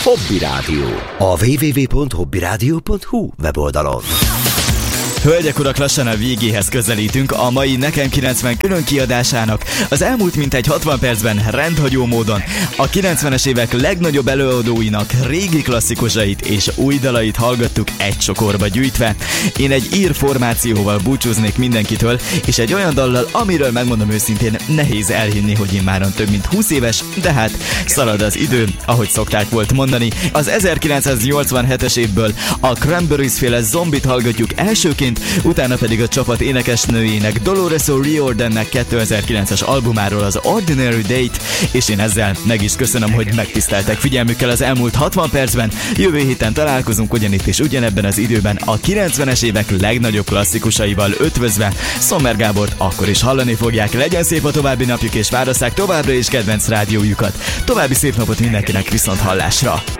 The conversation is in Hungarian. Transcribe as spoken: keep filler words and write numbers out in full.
Hobby Rádió. A double-u double-u double-u pont hobby rádió pont hu weboldalon. Hölgyek, urak, lassan a végéhez közelítünk a mai Nekem kilencven külön kiadásának. Az elmúlt mintegy hatvan percben rendhagyó módon a kilencvenes évek legnagyobb előadóinak régi klasszikusait és új dalait hallgattuk egy csokorba gyűjtve. Én egy ír formációval búcsúznék mindenkitől, és egy olyan dallal, amiről megmondom őszintén, nehéz elhinni, hogy immáron több mint húsz éves, de hát szalad az idő, ahogy szokták volt mondani. Az ezerkilencszáznyolcvanhetes évből a Cranberries féle Zombit hallgatjuk elsőként, utána pedig a csapat énekesnőjének Dolores O'Riordannek kétezer-kilences albumáról az Ordinary Date, és én ezzel meg is köszönöm, hogy megtiszteltek figyelmükkel az elmúlt hatvan percben. Jövő héten találkozunk ugyanitt és ugyanebben az időben a kilencvenes évek legnagyobb klasszikusaival ötvözve. Sommer Gábort akkor is hallani fogják. Legyen szép a további napjuk, és válasszák továbbra is kedvenc rádiójukat. További szép napot mindenkinek, viszont hallásra!